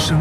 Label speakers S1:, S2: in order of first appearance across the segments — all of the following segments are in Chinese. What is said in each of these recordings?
S1: 生。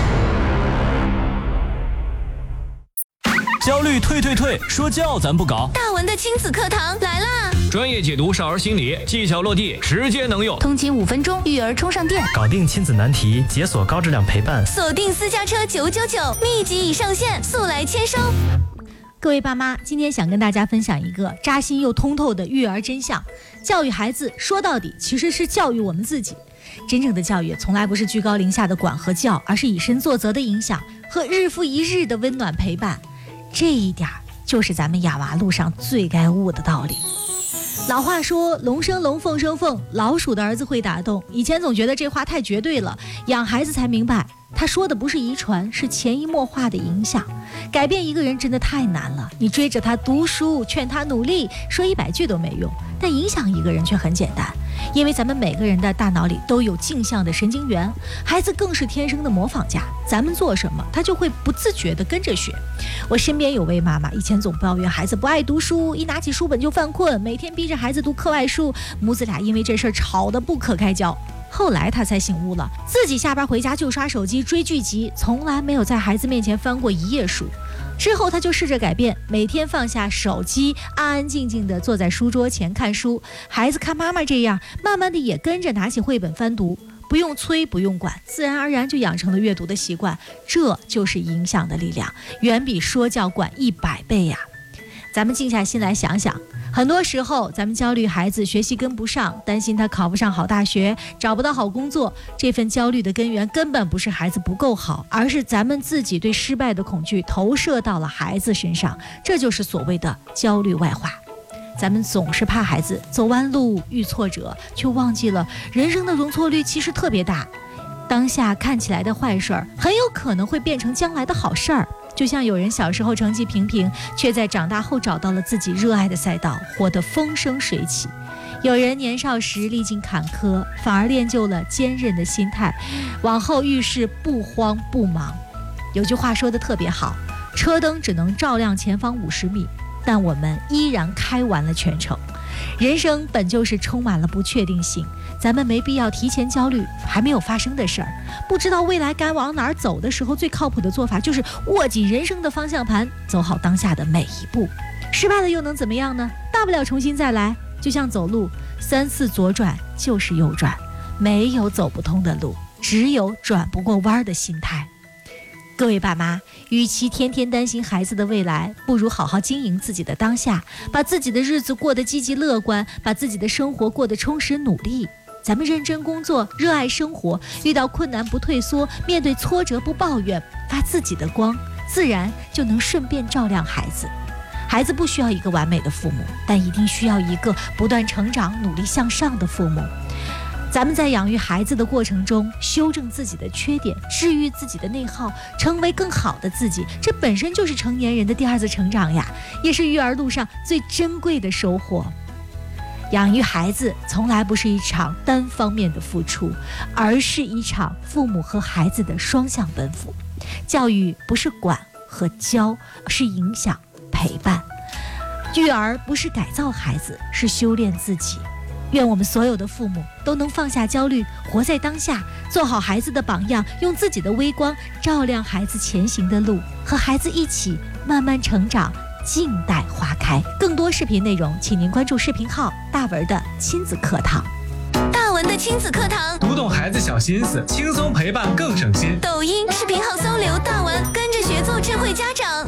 S1: 焦虑退，说教咱不搞。
S2: 大文的亲子课堂来啦！
S1: 专业解读少儿心理，技巧落地，直接能用。
S2: 通勤5分钟，育儿充上电，
S3: 搞定亲子难题，解锁高质量陪伴。
S2: 锁定私家车999，密集已上线，速来签收。
S4: 各位爸妈，今天想跟大家分享一个扎心又通透的育儿真相：教育孩子说到底其实是教育我们自己。真正的教育从来不是居高临下的管和教，而是以身作则的影响和日复一日的温暖陪伴。这一点就是咱们养娃路上最该悟的道理。老话说龙生龙，凤生凤，老鼠的儿子会打洞。以前总觉得这话太绝对了，养孩子才明白他说的不是遗传，是潜移默化的影响。改变一个人真的太难了，你追着他读书，劝他努力，说100句都没用，但影响一个人却很简单。因为咱们每个人的大脑里都有镜像的神经元，孩子更是天生的模仿家，咱们做什么他就会不自觉地跟着学。我身边有位妈妈，以前总抱怨孩子不爱读书，一拿起书本就犯困，每天逼着孩子读课外书，母子俩因为这事儿吵得不可开交。后来他才醒悟了，自己下班回家就刷手机追剧集，从来没有在孩子面前翻过1页书。之后他就试着改变，每天放下手机，安安静静地坐在书桌前看书。孩子看妈妈这样，慢慢的也跟着拿起绘本翻读，不用催，不用管，自然而然就养成了阅读的习惯。这就是影响的力量，远比说教管100倍呀。咱们静下心来想想，很多时候咱们焦虑孩子学习跟不上，担心他考不上好大学，找不到好工作，这份焦虑的根源根本不是孩子不够好，而是咱们自己对失败的恐惧投射到了孩子身上，这就是所谓的焦虑外化。咱们总是怕孩子走弯路遇挫折，却忘记了人生的容错率其实特别大，当下看起来的坏事儿很有可能会变成将来的好事儿。就像有人小时候成绩平平，却在长大后找到了自己热爱的赛道，活得风生水起；有人年少时历尽坎坷，反而练就了坚韧的心态，往后遇事不慌不忙。有句话说得特别好，车灯只能照亮前方50米，但我们依然开完了全程。人生本就是充满了不确定性，咱们没必要提前焦虑还没有发生的事儿。不知道未来该往哪儿走的时候，最靠谱的做法就是握紧人生的方向盘，走好当下的每一步。失败了又能怎么样呢？大不了重新再来。就像走路，3次左转就是右转，没有走不通的路，只有转不过弯的心态。各位爸妈，与其天天担心孩子的未来，不如好好经营自己的当下，把自己的日子过得积极乐观，把自己的生活过得充实努力。咱们认真工作，热爱生活，遇到困难不退缩，面对挫折不抱怨，发自己的光，自然就能顺便照亮孩子。孩子不需要一个完美的父母，但一定需要一个不断成长、努力向上的父母。咱们在养育孩子的过程中，修正自己的缺点，治愈自己的内耗，成为更好的自己，这本身就是成年人的第2次成长呀，也是育儿路上最珍贵的收获。养育孩子从来不是一场单方面的付出，而是一场父母和孩子的双向奔赴。教育不是管和教，是影响、陪伴。育儿不是改造孩子，是修炼自己。愿我们所有的父母都能放下焦虑，活在当下，做好孩子的榜样，用自己的微光照亮孩子前行的路，和孩子一起慢慢成长，静待花开。更多视频内容，请您关注视频号大文的亲子课堂。
S2: 大文的亲子课堂，
S5: 读懂孩子小心思，轻松陪伴更省心。
S2: 抖音视频号搜刘大文，跟着学做智慧家长。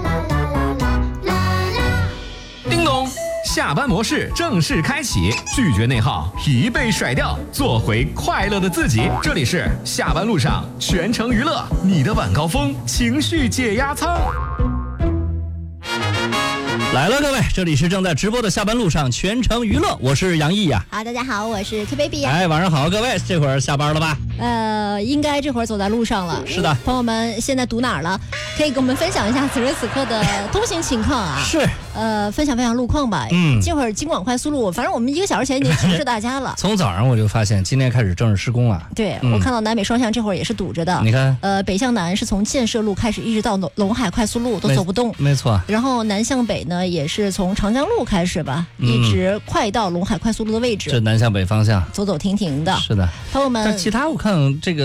S5: 叮咚，下班模式正式开启，拒绝内耗，疲惫甩掉，做回快乐的自己。这里是下班路上全程娱乐，你的晚高峰情绪解压舱。
S3: 来了，各位，这里是正在直播的下班路上全程娱乐，我是杨毅呀。
S6: 好，大家好，我是 Q Baby 呀。
S3: 哎，晚上好，各位，这会儿下班了吧？
S6: 应该这会儿走在路上了。
S3: 是的，
S6: 朋友们现在堵哪儿了？可以跟我们分享一下此时此刻的通行情况啊。
S3: 是，
S6: 分享路况吧。这会儿京广快速路，反正我们1个小时前已经提示大家了。
S3: 从早上我就发现今天开始正式施工了。
S6: 对，我看到南北双向这会儿也是堵着的。
S3: 你看，
S6: 北向南是从建设路开始，一直到陇海快速路都走不动。
S3: 没错。
S6: 然后南向北呢，也是从长江路开始吧，一直快到陇海快速路的位置。
S3: 这南向北方向，
S6: 走走停停的。
S3: 是的，
S6: 朋友们。
S3: 但其他我看这个。